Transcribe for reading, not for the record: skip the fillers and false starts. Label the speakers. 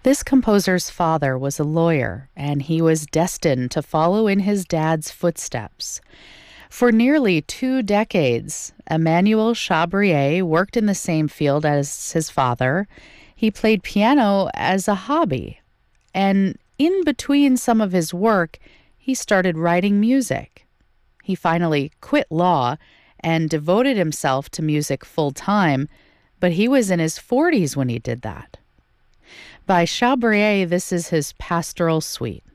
Speaker 1: This composer's father was a lawyer, and he was destined to follow in his dad's footsteps. For nearly 2 decades, Emmanuel Chabrier worked in the same field as his father. He played piano as a hobby, and in between some of his work, he started writing music. He finally quit law and devoted himself to music full time, but he was in his 40s when he did that. By Chabrier, this is his pastoral suite.